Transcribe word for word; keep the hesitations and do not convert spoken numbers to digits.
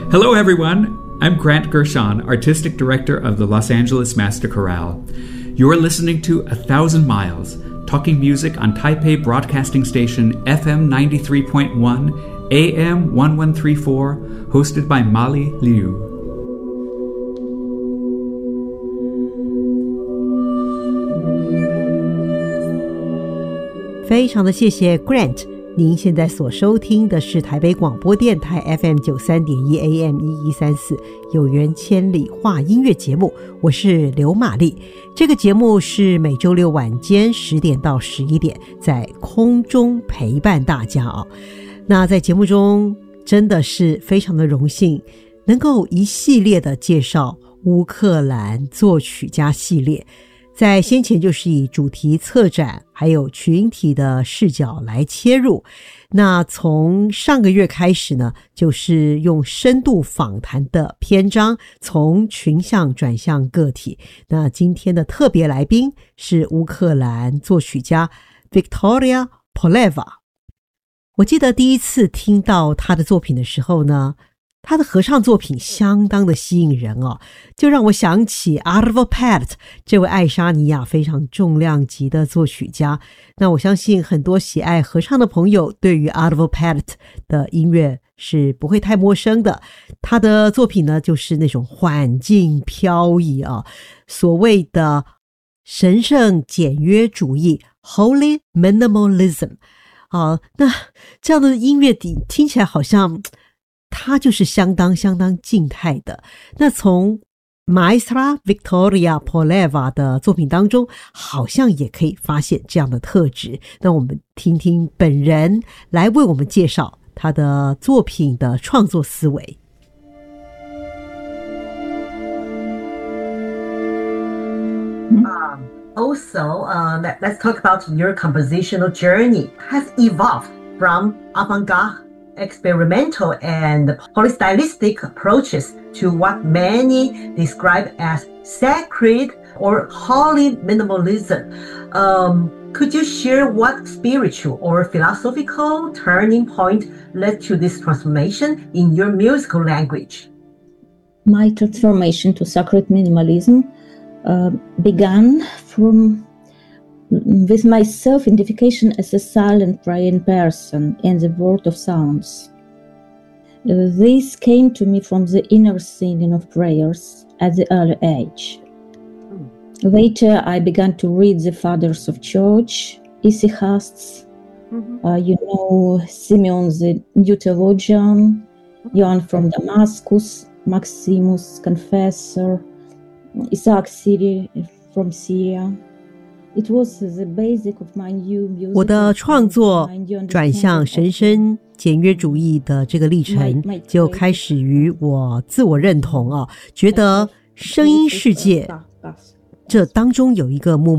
Hello, everyone. I'm Grant Gershon, Artistic Director of the Los Angeles Master Chorale. You're listening to A Thousand Miles, talking music on Taipei Broadcasting Station F M ninety-three point one, A M eleven thirty-four, hosted by Molly Liu. 非常的谢谢 Grant， 您现在所收听的是台北广播电台 F M 九十三点一 A M 一一三四有缘千里话音乐节目，我是刘玛丽。这个节目是每周六晚间十点到十一点在空中陪伴大家哦。那在节目中真的是非常的荣幸，能够一系列的介绍乌克兰作曲家系列。在先前就是以主题策展还有群体的视角来切入，那从上个月开始呢，就是用深度访谈的篇章，从群像转向个体。那今天的特别来宾是乌克兰作曲家 Victoria Poleva。 我记得第一次听到他的作品的时候呢，他的合唱作品相当的吸引人哦，就让我想起 Arvo Pärt 这位爱沙尼亚非常重量级的作曲家。那我相信很多喜爱合唱的朋友对于 Arvo Pärt 的音乐是不会太陌生的。他的作品呢，就是那种缓进飘逸啊，所谓的神圣简约主义 Holy Minimalism 啊，那这样的音乐底听起来好像它就是相当相当静态的。那从 Maestra Victoria Poleva 的作品当中好像也可以发现这样的特质。那我们听听本人来为我们介绍他的作品的创作思维。 Um, also, uh, let, let's talk about your compositional journey. Has evolved from avant-garde, experimental and polystylistic approaches to what many describe as sacred or holy minimalism. Um, could you share what spiritual or philosophical turning point led to this transformation in your musical language? My transformation to sacred minimalism uh, began from with my self-identification as a silent praying person in the world of sounds. Uh, this came to me from the inner singing of prayers at the early age. Mm. Later, I began to read the Fathers of Church, Isichasts, mm-hmm. uh, you know, Simeon the New Theologian, John from Damascus, Maximus Confessor, Isaac Siri from Syria. 我的创作转向神圣简约主义的这个历程就开始于我自我认同啊，觉得声音世界这当中有一个默